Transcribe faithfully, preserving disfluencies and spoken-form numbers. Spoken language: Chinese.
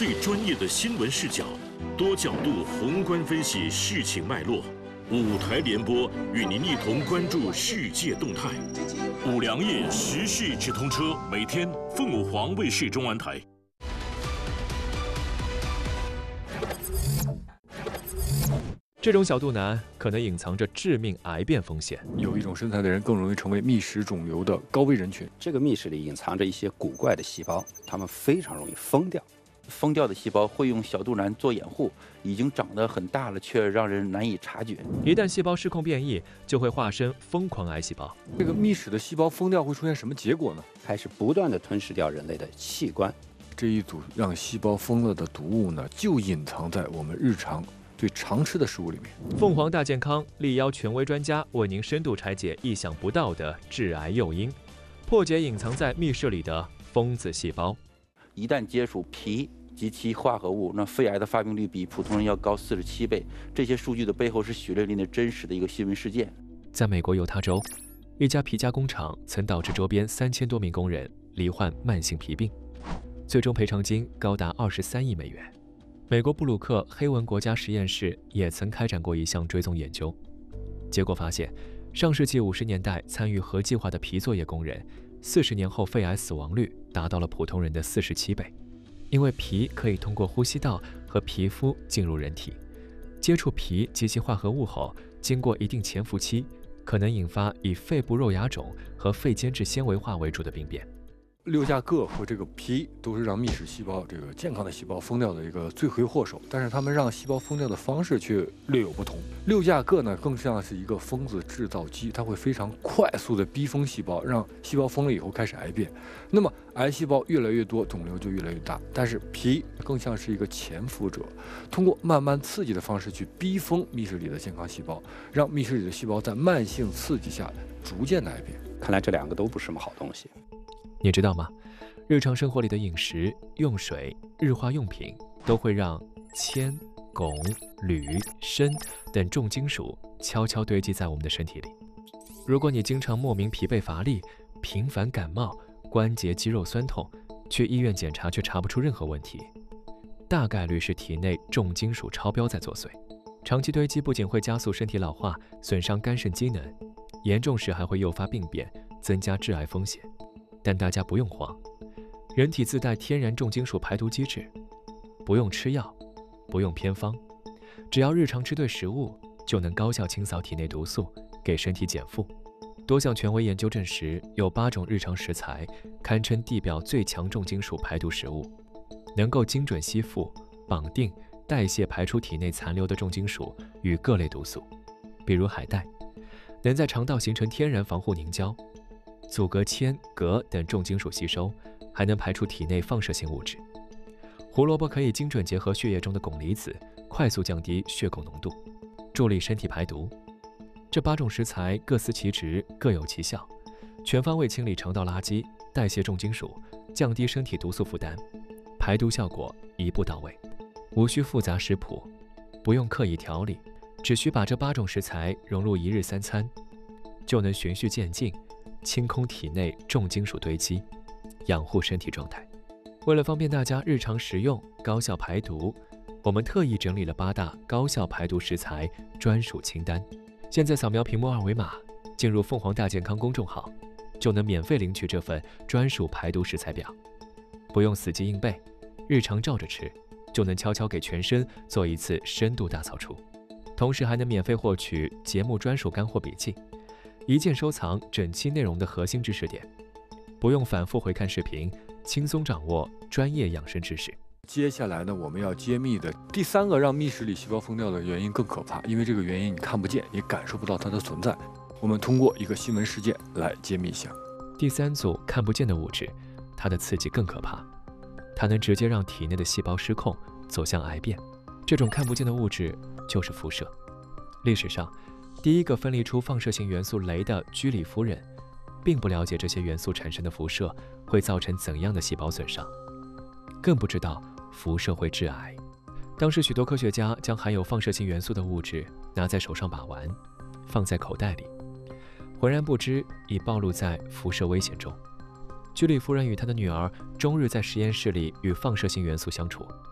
最专业的新闻视角，多角度宏观分析事情脉络。五台联播与您一同关注世界动态。五粮液时事直通车，每天凤凰卫视中文台。 这种小肚腩可能隐藏着致命癌变风险。 有一种身材的人更容易成为密室肿瘤的高危人群。 这个密室里隐藏着一些古怪的细胞，它们非常容易疯掉。 疯掉的细胞会用小肚腩做掩护，已经长得很大了，却让人难以察觉。 一旦细胞失控变异，就会化身疯狂癌细胞。 这个密室的细胞疯掉会出现什么结果呢？ 开始不断地吞噬掉人类的器官。 这一组让细胞疯了的毒物呢，就隐藏在我们日常最常吃的食物里面。 凤凰大健康力邀权威专家为您深度拆解意想不到的致癌诱因，破解隐藏在密室里的疯子细胞。 一旦接触皮及其化合物，那肺癌的发病率比普通人要高四十七倍。这些数据的背后是血淋淋的真实的一个新闻事件。 在美国犹他州，一家皮加工厂曾导致周边三千多名工人罹患慢性皮病，最终赔偿金高达二十三亿美元。美国布鲁克黑文国家实验室也曾开展过一项追踪研究，结果发现，上世纪五十年代参与核计划的皮作业工人，四十年后肺癌死亡率达到了普通人的四十七倍。因为皮可以通过呼吸道和皮肤进入人体，接触皮及其化合物后，经过一定潜伏期，可能引发以肺部肉芽肿和肺间质纤维化为主的病变。 六价铬和这个皮都是让密室细胞这个健康的细胞疯掉的一个罪魁祸首，但是它们让细胞疯掉的方式却略有不同。六价铬呢，更像是一个疯子制造机，它会非常快速的逼疯细胞，让细胞疯了以后开始癌变。那么癌细胞越来越多，肿瘤就越来越大。但是皮更像是一个潜伏者，通过慢慢刺激的方式去逼疯密室里的健康细胞，让密室里的细胞在慢性刺激下逐渐的癌变。 看来这两个都不是什么好东西。 你知道吗？日常生活里的饮食、用水、日化用品都会让铅、汞、铝、砷等重金属悄悄堆积在我们的身体里。如果你经常莫名疲惫乏力、频繁感冒、关节肌肉酸痛，去医院检查却查不出任何问题，大概率是体内重金属超标在作祟。长期堆积不仅会加速身体老化，损伤肝肾机能，严重时还会诱发病变，增加致癌风险。但大家不用慌，人体自带天然重金属排毒机制，不用吃药，不用偏方，只要日常吃对食物，就能高效清扫体内毒素，给身体减负。多项权威研究证实，有八种日常食材堪称地表最强重金属排毒食物，能够精准吸附、绑定、代谢排出体内残留的重金属与各类毒素。比如海带，能在肠道形成天然防护凝胶，阻隔铅、镉等重金属吸收，还能排出体内放射性物质。胡萝卜可以精准结合血液中的汞离子，快速降低血汞浓度，助力身体排毒。这八种食材各司其职，各有其效，全方位清理肠道垃圾，代谢重金属，降低身体毒素负担，排毒效果一步到位。无需复杂食谱，不用刻意调理，只需把这八种食材融入一日三餐，就能循序渐进清空体内重金属堆积，养护身体状态。为了方便大家日常食用、高效排毒，我们特意整理了八大高效排毒食材专属清单。现在扫描屏幕二维码，进入凤凰大健康公众号，就能免费领取这份专属排毒食材表。不用死记硬背，日常照着吃，就能悄悄给全身做一次深度大扫除。同时还能免费获取节目专属干货笔记，一键收藏整期内容的核心知识点，不用反复回看视频，轻松掌握专业养生知识。 接下来呢，我们要揭秘的第三个让密室里细胞疯掉的原因更可怕，因为这个原因你看不见，也感受不到它的存在。我们通过一个新闻事件来揭秘一下。 第三组看不见的物质，它的刺激更可怕，它能直接让体内的细胞失控，走向癌变。这种看不见的物质就是辐射。历史上，第一个分离出放射性元素镭的居里夫人，并不了解这些元素产生的辐射会造成怎样的细胞损伤，更不知道辐射会致癌。当时许多科学家将含有放射性元素的物质拿在手上把玩，放在口袋里，浑然不知已暴露在辐射危险中。居里夫人与她的女儿终日在实验室里与放射性元素相处，